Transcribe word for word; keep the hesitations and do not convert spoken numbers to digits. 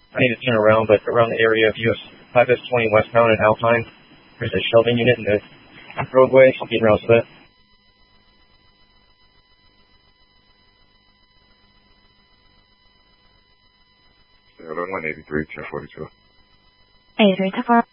I need to turn around, but around the area of U S five S twenty westbound and Alpine, there's a shelving unit in the roadway, so getting around split. one eighty-three, ten forty-two. eighty-three, ten forty-two.